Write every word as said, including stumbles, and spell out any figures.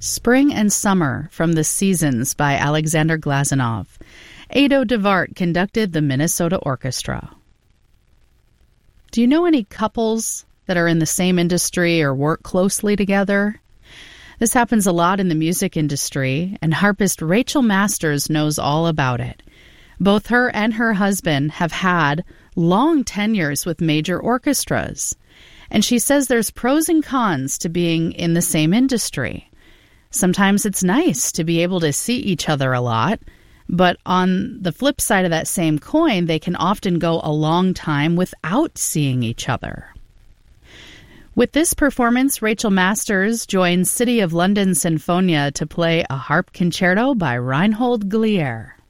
Spring and Summer from the Seasons by Alexander Glazunov. Ado DeVart conducted the Minnesota Orchestra. Do you know any couples that are in the same industry or work closely together? This happens a lot in the music industry, and harpist Rachel Masters knows all about it. Both her and her husband have had long tenures with major orchestras, and she says there's pros and cons to being in the same industry. Sometimes it's nice to be able to see each other a lot, but on the flip side of that same coin, they can often go a long time without seeing each other. With this performance, Rachel Masters joins City of London Sinfonia to play a harp concerto by Reinhold Glier.